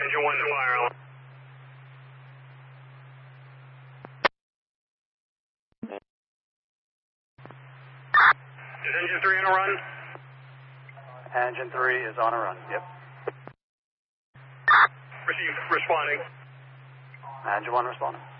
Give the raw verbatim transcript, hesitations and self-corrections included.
Engine one to fire alarm. Is engine three on a run? Engine three is on a run, yep. Receive, responding. Engine one responding.